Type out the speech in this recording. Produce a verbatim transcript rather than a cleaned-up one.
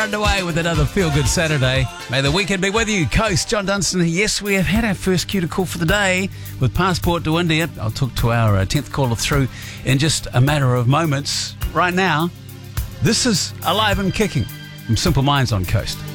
underway with another Feel Good Saturday. May the weekend be with you. Coast, John Dunstan. Yes, we have had our first cue to call for the day with Passport to India. I'll talk to our uh, tenth caller through in just a matter of moments. Right now, this is Alive and Kicking from Simple Minds on Coast.